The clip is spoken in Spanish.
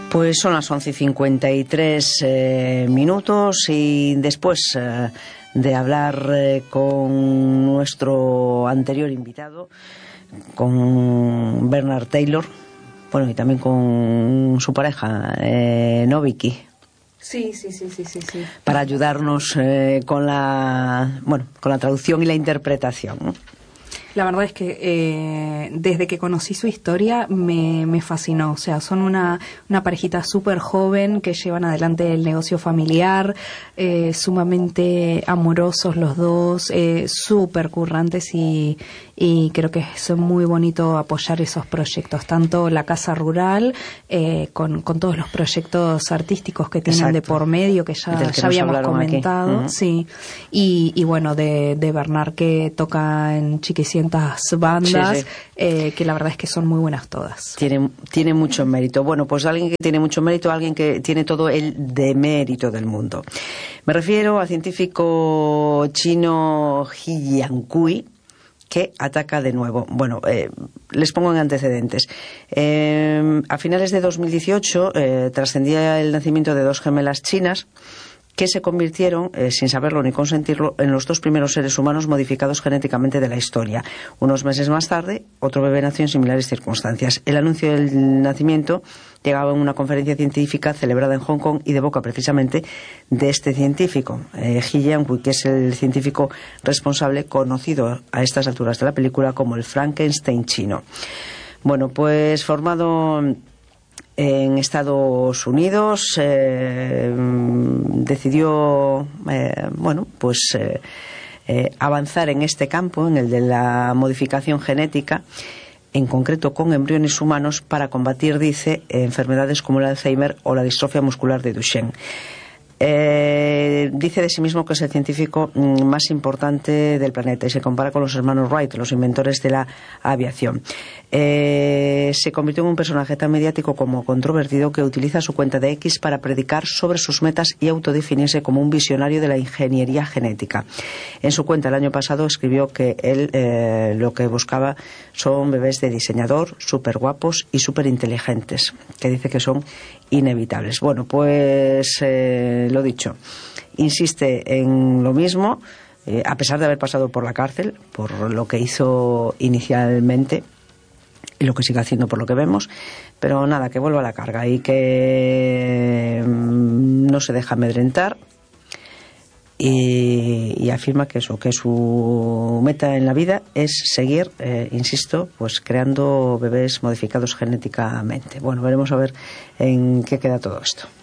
Pues son las 11:53 minutos y después de hablar con nuestro anterior invitado, con Bernard Taylor, bueno, y también con su pareja, ¿no, Vicky? Sí. Para ayudarnos con la traducción y la interpretación, ¿no? La verdad es que desde que conocí su historia me fascinó. O sea, son una parejita súper joven que llevan adelante el negocio familiar, sumamente amorosos los dos, súper currantes y creo que es muy bonito apoyar esos proyectos, tanto la Casa Rural con todos los proyectos artísticos que tienen. Exacto. De por medio, que ya habíamos comentado. Uh-huh. Sí. Y bueno, de Bernard, que toca en chiquicientas bandas, sí. Que la verdad es que son muy buenas todas. Tiene mucho mérito. Bueno, pues alguien que tiene mucho mérito, alguien que tiene todo el demérito del mundo. Me refiero al científico chino He Jiankui, que ataca de nuevo. Bueno, les pongo en antecedentes. A finales de 2018 trascendía el nacimiento de dos gemelas chinas que se convirtieron, sin saberlo ni consentirlo, en los dos primeros seres humanos modificados genéticamente de la historia. Unos meses más tarde, otro bebé nació en similares circunstancias. El anuncio del nacimiento llegaba en una conferencia científica celebrada en Hong Kong y de boca precisamente de este científico, He Jiankui, que es el científico responsable, conocido a estas alturas de la película como el Frankenstein chino. Bueno, pues formado en Estados Unidos, decidió avanzar en este campo, en el de la modificación genética, en concreto con embriones humanos, para combatir, dice, enfermedades como el Alzheimer o la distrofia muscular de Duchenne. Dice de sí mismo que es el científico más importante del planeta y se compara con los hermanos Wright, los inventores de la aviación. Se convirtió en un personaje tan mediático como controvertido que utiliza su cuenta de X para predicar sobre sus metas y autodefinirse como un visionario de la ingeniería genética. En su cuenta el año pasado escribió que él lo que buscaba son bebés de diseñador, súper guapos y súper inteligentes, que dice que son inevitables. Bueno, pues lo dicho, insiste en lo mismo, a pesar de haber pasado por la cárcel, por lo que hizo inicialmente y lo que sigue haciendo por lo que vemos, pero nada, que vuelva a la carga y que no se deja amedrentar, y afirma que su meta en la vida es seguir, insisto, pues creando bebés modificados genéticamente. Bueno, veremos a ver en qué queda todo esto.